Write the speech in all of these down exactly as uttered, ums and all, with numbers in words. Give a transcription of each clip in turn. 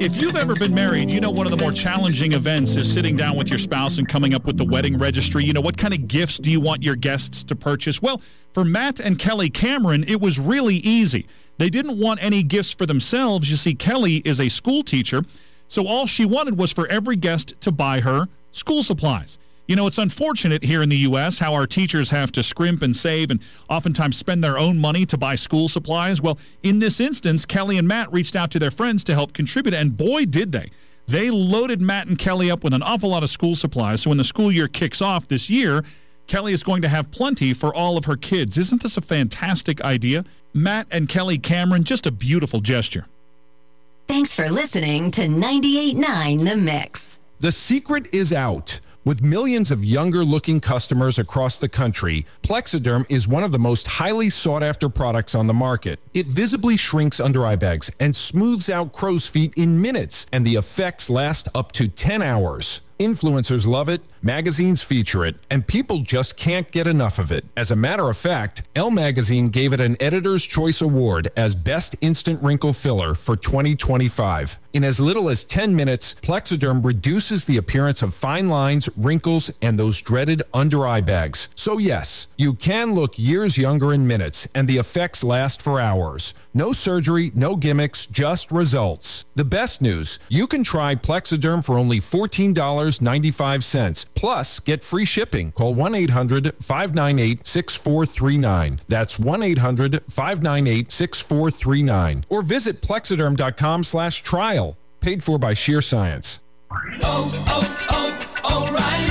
If you've ever been married, you know one of the more challenging events is sitting down with your spouse and coming up with the wedding registry. You know, what kind of gifts do you want your guests to purchase? Well, for Matt and Kelly Cameron, it was really easy. They didn't want any gifts for themselves. You see, Kelly is a school teacher, so all she wanted was for every guest to buy her school supplies. You know, it's unfortunate here in the U S how our teachers have to scrimp and save and oftentimes spend their own money to buy school supplies. Well, in this instance, Kelly and Matt reached out to their friends to help contribute, and boy, did they. They loaded Matt and Kelly up with an awful lot of school supplies, so when the school year kicks off this year, Kelly is going to have plenty for all of her kids. Isn't this a fantastic idea? Matt and Kelly Cameron, just a beautiful gesture. Thanks for listening to ninety-eight point nine The Mix. The secret is out. With millions of younger-looking customers across the country, Plexiderm is one of the most highly sought-after products on the market. It visibly shrinks under-eye bags and smooths out crow's feet in minutes, and the effects last up to ten hours. Influencers love it, magazines feature it, and people just can't get enough of it. As a matter of fact, Elle Magazine gave it an Editor's Choice Award as Best Instant Wrinkle Filler for twenty twenty-five. In as little as ten minutes, Plexiderm reduces the appearance of fine lines, wrinkles, and those dreaded under-eye bags. So yes, you can look years younger in minutes, and the effects last for hours. No surgery, no gimmicks, just results. The best news, you can try Plexiderm for only fourteen dollars and ninety-five cents. Plus, get free shipping. Call one eight hundred, five nine eight, six four three nine. That's one eight hundred, five nine eight, six four three nine. Or visit plexiderm.com slash trial. Paid for by Sheer Science. Oh, oh, oh,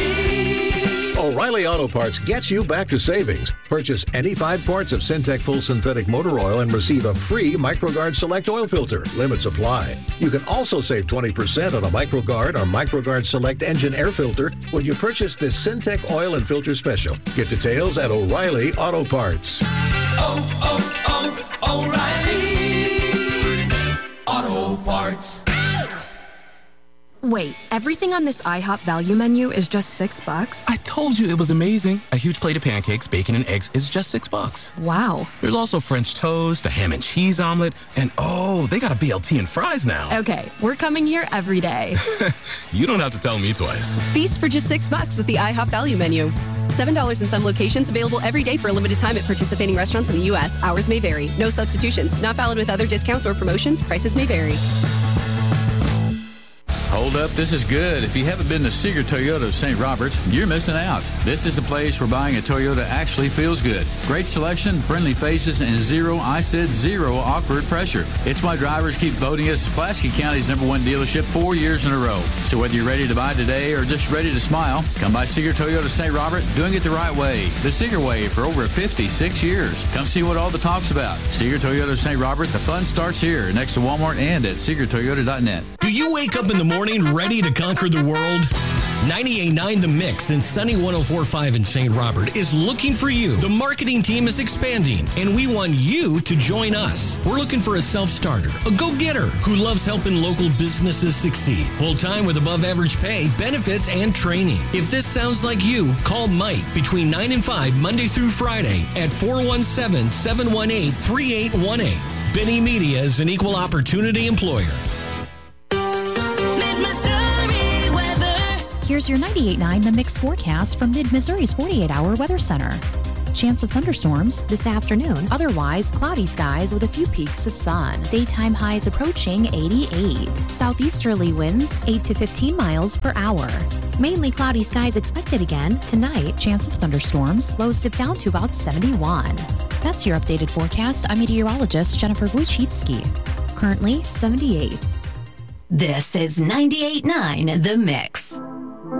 O'Reilly! O'Reilly Auto Parts gets you back to savings. Purchase any five quarts of Syntec Full Synthetic Motor Oil and receive a free MicroGuard Select Oil Filter. Limits apply. You can also save twenty percent on a MicroGuard or MicroGuard Select Engine Air Filter when you purchase this Syntec Oil and Filter Special. Get details at O'Reilly Auto Parts. Oh, oh, oh, O'Reilly Auto Parts. Wait, everything on this IHOP value menu is just six bucks? I told you it was amazing. A huge plate of pancakes, bacon, and eggs is just six bucks. Wow. There's also French toast, a ham and cheese omelet, and oh, they got a B L T and fries now. Okay, we're coming here every day. You don't have to tell me twice. Feast for just six bucks with the IHOP value menu. Seven dollars in some locations, available every day for a limited time at participating restaurants in the U S. Hours may vary. No substitutions. Not valid with other discounts or promotions. Prices may vary. Hold up, this is good. If you haven't been to Seeger Toyota of Saint Robert, you're missing out. This is the place where buying a Toyota actually feels good. Great selection, friendly faces, and zero, I said zero, awkward pressure. It's why drivers keep voting us Pulaski County's number one dealership four years in a row. So whether you're ready to buy today or just ready to smile, come by Seeger Toyota of Saint Robert, doing it the right way. The Seeger way for over fifty-six years. Come see what all the talk's about. Seeger Toyota of Saint Robert, the fun starts here, next to Walmart and at Seeger Toyota dot net. Do you wake up in the morning ready to conquer the world? ninety-eight point nine The Mix and Sunny one oh four point five in Saint Robert is looking for you. The marketing team is expanding, and we want you to join us. We're looking for a self-starter, a go-getter who loves helping local businesses succeed. Full-time with above-average pay, benefits, and training. If this sounds like you, call Mike between nine and five, Monday through Friday at four one seven, seven one eight, three eight one eight. Benny Media is an equal opportunity employer. Here's your ninety-eight point nine The Mix forecast from Mid-Missouri's forty-eight hour Weather Center. Chance of thunderstorms this afternoon. Otherwise, cloudy skies with a few peaks of sun. Daytime highs approaching eighty-eight. Southeasterly winds eight to fifteen miles per hour. Mainly cloudy skies expected again. Tonight, chance of thunderstorms. Lows dip down to about seventy-one. That's your updated forecast. I'm meteorologist Jennifer Wojcicki. Currently, seventy-eight. This is ninety-eight point nine The Mix.